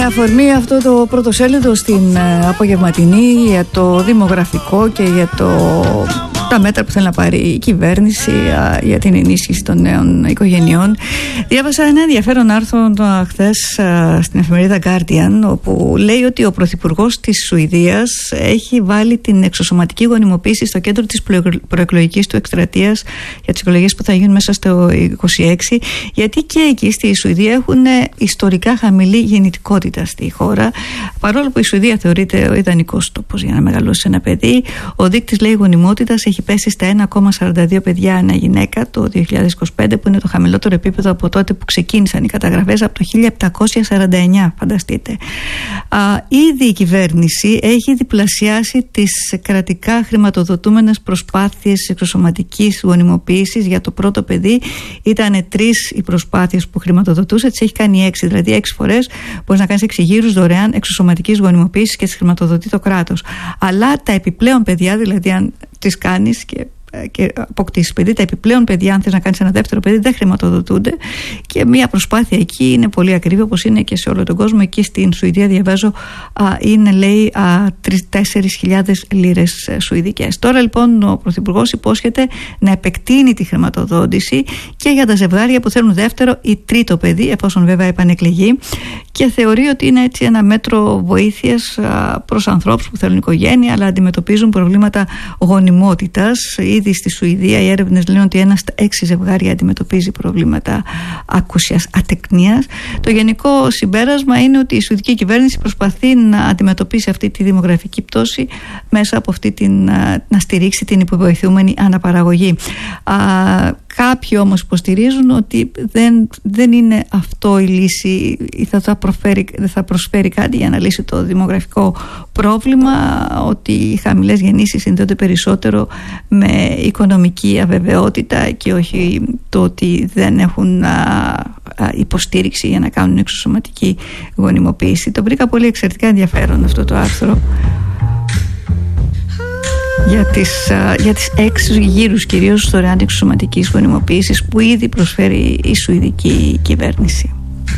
αφορμή αυτό το πρωτοσέλιδο στην απογευματινή για το δημογραφικό και για τα μέτρα που θέλει να πάρει η κυβέρνηση για την ενίσχυση των νέων οικογενειών, διάβασα ένα ενδιαφέρον άρθρο χθες στην εφημερίδα Guardian, όπου λέει ότι ο Πρωθυπουργός της Σουηδίας έχει βάλει την εξωσωματική γονιμοποίηση στο κέντρο της προεκλογικής του εκστρατείας για τις εκλογές που θα γίνουν μέσα στο 2026, γιατί και εκεί στη Σουηδία έχουν ιστορικά χαμηλή γεννητικότητα στη χώρα. Παρόλο που η Σουηδία θεωρείται ο ιδανικός τόπος για να μεγαλώσει ένα παιδί, ο δείκτης, λέει, γονιμότητας έχει πέσει στα 1,42 παιδιά ανά γυναίκα το 2025, που είναι το χαμηλότερο επίπεδο από τότε που ξεκίνησαν οι καταγραφές, από το 1749, φανταστείτε. Ήδη η κυβέρνηση έχει διπλασιάσει τις κρατικά χρηματοδοτούμενες προσπάθειες εξωσωματικής γονιμοποίησης για το πρώτο παιδί. Ήταν 3 οι προσπάθειες που χρηματοδοτούσε, τις έχει κάνει 6, δηλαδή 6 φορές μπορείς να κάνεις 6 γύρους δωρεάν εξωσωματικής γονιμοποίησης και τις χρηματοδοτεί το κράτος. Αλλά τα επιπλέον παιδιά, δηλαδή αν τις κάνεις και αποκτήσεις παιδί, τα επιπλέον παιδιά, αν θες να κάνεις ένα δεύτερο παιδί, δεν χρηματοδοτούνται, και μια προσπάθεια εκεί είναι πολύ ακριβή, όπως είναι και σε όλο τον κόσμο. Εκεί στην Σουηδία διαβάζω είναι, λέει, 4.000 λίρες σουηδικές. Τώρα λοιπόν ο Πρωθυπουργός υπόσχεται να επεκτείνει τη χρηματοδότηση και για τα ζευγάρια που θέλουν δεύτερο ή τρίτο παιδί, εφόσον βέβαια επανεκλεγεί, και θεωρεί ότι είναι έτσι ένα μέτρο βοήθειας προς ανθρώπους που θέλουν οικογένεια αλλά αντιμετωπίζουν προβλήματα γονιμότητας. Ήδη στη Σουηδία οι έρευνες λένε ότι 1 στα 6 ζευγάρια αντιμετωπίζει προβλήματα ακούσιας ατεκνίας. Το γενικό συμπέρασμα είναι ότι η σουηδική κυβέρνηση προσπαθεί να αντιμετωπίσει αυτή τη δημογραφική πτώση μέσα από να στηρίξει την υποβοηθούμενη αναπαραγωγή. Κάποιοι όμως υποστηρίζουν ότι δεν είναι αυτό η λύση, ή δεν θα προσφέρει κάτι για να λύσει το δημογραφικό πρόβλημα, ότι οι χαμηλές γεννήσεις συνδέονται περισσότερο με οικονομική αβεβαιότητα και όχι το ότι δεν έχουν υποστήριξη για να κάνουν εξωσωματική γονιμοποίηση. Το βρήκα πολύ εξαιρετικά ενδιαφέρον αυτό το άρθρο για τις 6 γύρους κυρίως δωρεάν εξωσωματικής γονιμοποίησης που ήδη προσφέρει η σουηδική κυβέρνηση.